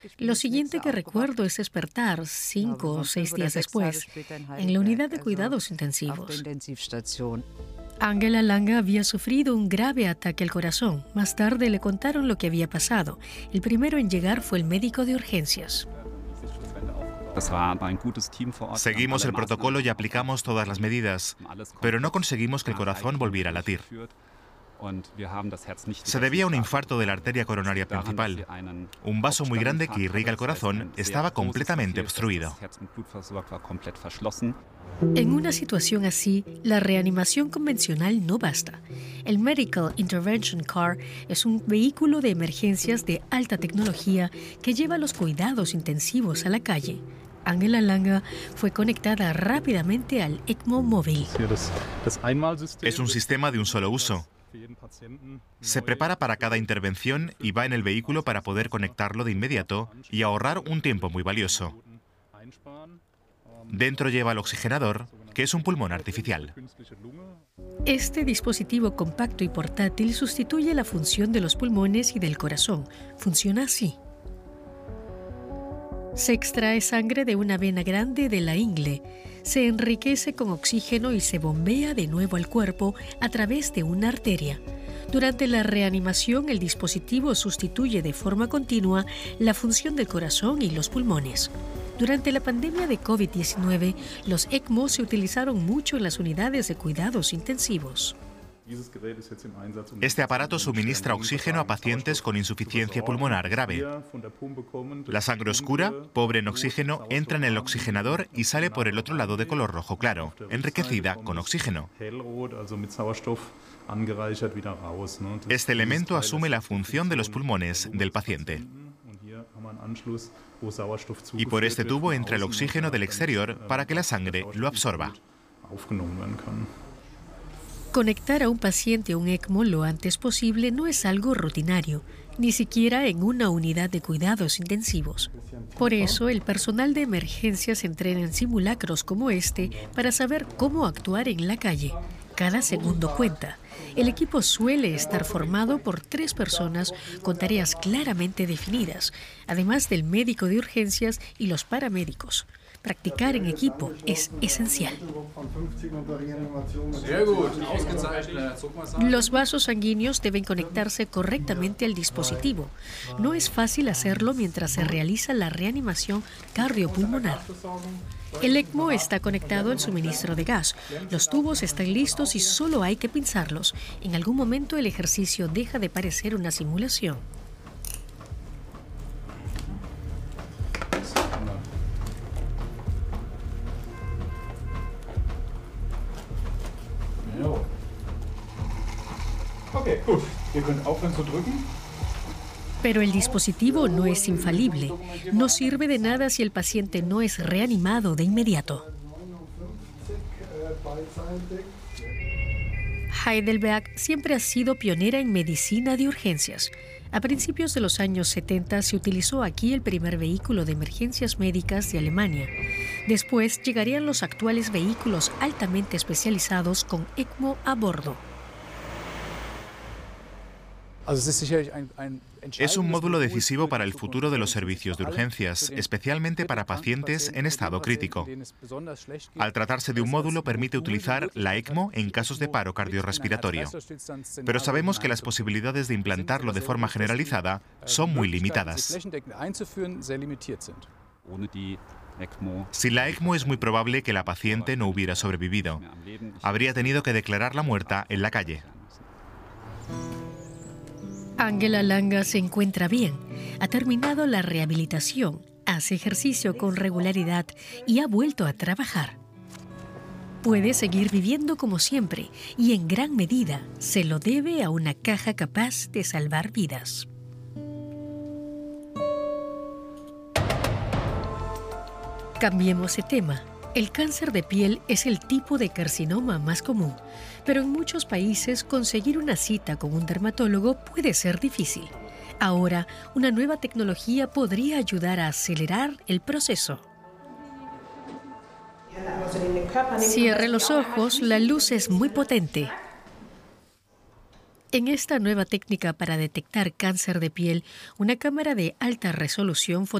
Lo siguiente que recuerdo es despertar 5 o 6 días después en la unidad de cuidados intensivos. Angela Lange había sufrido un grave ataque al corazón. Más tarde le contaron lo que había pasado. El primero en llegar fue el médico de urgencias. Seguimos el protocolo y aplicamos todas las medidas, pero no conseguimos que el corazón volviera a latir. Se debía a un infarto de la arteria coronaria principal. Un vaso muy grande que irriga el corazón estaba completamente obstruido. En una situación así, la reanimación convencional no basta. El Medical Intervention Car es un vehículo de emergencias de alta tecnología que lleva los cuidados intensivos a la calle. Angela Lange fue conectada rápidamente al ECMO móvil. Es un sistema de un solo uso. Se prepara para cada intervención y va en el vehículo para poder conectarlo de inmediato y ahorrar un tiempo muy valioso. Dentro lleva el oxigenador, que es un pulmón artificial. Este dispositivo compacto y portátil sustituye la función de los pulmones y del corazón. Funciona así. Se extrae sangre de una vena grande de la ingle, se enriquece con oxígeno y se bombea de nuevo al cuerpo a través de una arteria. Durante la reanimación, el dispositivo sustituye de forma continua la función del corazón y los pulmones. Durante la pandemia de COVID-19, los ECMO se utilizaron mucho en las unidades de cuidados intensivos. Este aparato suministra oxígeno a pacientes con insuficiencia pulmonar grave. La sangre oscura, pobre en oxígeno, entra en el oxigenador y sale por el otro lado de color rojo claro, enriquecida con oxígeno. Este elemento asume la función de los pulmones del paciente. Y por este tubo entra el oxígeno del exterior para que la sangre lo absorba. Conectar a un paciente a un ECMO lo antes posible no es algo rutinario, ni siquiera en una unidad de cuidados intensivos. Por eso, el personal de emergencias entrena en simulacros como este para saber cómo actuar en la calle. Cada segundo cuenta. El equipo suele estar formado por 3 personas con tareas claramente definidas, además del médico de urgencias y los paramédicos. Practicar en equipo es esencial. Los vasos sanguíneos deben conectarse correctamente al dispositivo. No es fácil hacerlo mientras se realiza la reanimación cardiopulmonar. El ECMO está conectado al suministro de gas. Los tubos están listos y solo hay que pinzarlos. En algún momento el ejercicio deja de parecer una simulación. Pero el dispositivo no es infalible. No sirve de nada si el paciente no es reanimado de inmediato. Heidelberg siempre ha sido pionera en medicina de urgencias. A principios de los años 70 se utilizó aquí el primer vehículo de emergencias médicas de Alemania. Después llegarían los actuales vehículos altamente especializados con ECMO a bordo. Es un módulo decisivo para el futuro de los servicios de urgencias, especialmente para pacientes en estado crítico. Al tratarse de un módulo, permite utilizar la ECMO en casos de paro cardiorrespiratorio. Pero sabemos que las posibilidades de implantarlo de forma generalizada son muy limitadas. Sin la ECMO es muy probable que la paciente no hubiera sobrevivido. Habría tenido que declararla muerta en la calle. Angela Lange se encuentra bien, ha terminado la rehabilitación, hace ejercicio con regularidad y ha vuelto a trabajar. Puede seguir viviendo como siempre y en gran medida se lo debe a una caja capaz de salvar vidas. Cambiemos de tema. El cáncer de piel es el tipo de carcinoma más común, pero en muchos países conseguir una cita con un dermatólogo puede ser difícil. Ahora, una nueva tecnología podría ayudar a acelerar el proceso. Cierre los ojos, la luz es muy potente. En esta nueva técnica para detectar cáncer de piel, una cámara de alta resolución